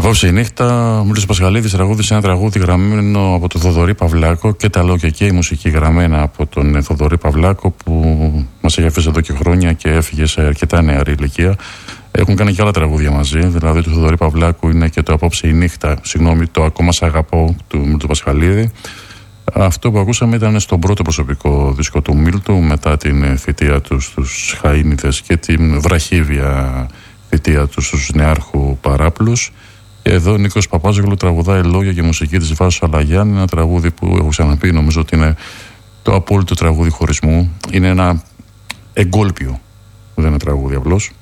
Απόψε η νύχτα, ο Μίλτος Πασχαλίδης τραγούδισε ένα τραγούδι γραμμένο από τον Θοδωρή Παυλάκο και τα λόγια και η μουσική γραμμένα από τον Θοδωρή Παυλάκο, που μας έχει αφήσει εδώ και χρόνια και έφυγε σε αρκετά νεαρή ηλικία. Έχουν κάνει και άλλα τραγούδια μαζί, δηλαδή του Θοδωρή Παυλάκου είναι και το Απόψε η νύχτα, το Ακόμα σ' αγαπώ του Μίλτου Πασχαλίδη. Αυτό που ακούσαμε ήταν στον πρώτο προσωπικό δίσκο του Μίλτου μετά την θητεία του στους Χαΐνιδες και την βραχύβια θητεία του στους Νεάρχου Παράπλους. Και εδώ ο Νίκος Παπάζογλου τραγουδάει λόγια και μουσική της Βάσου Αλαγιάννη, ένα τραγούδι που έχω ξαναπεί, νομίζω ότι είναι το απόλυτο τραγούδι χωρισμού. Είναι ένα εγκόλπιο, δεν είναι τραγούδι απλώς.